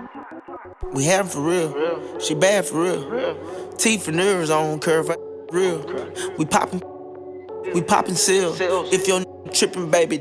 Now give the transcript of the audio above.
We had 'em for real. She bad for real. Teeth and nerves on curve, real. We poppin' seal. If your trippin', baby,